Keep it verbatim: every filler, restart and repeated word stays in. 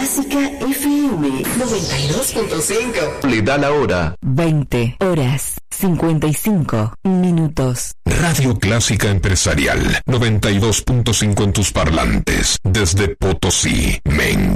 Clásica F M noventa y dos punto cinco. Le da la hora. veinte horas cincuenta y cinco minutos. Radio Clásica Empresarial noventa y dos punto cinco en tus parlantes. Desde Potosí, Men.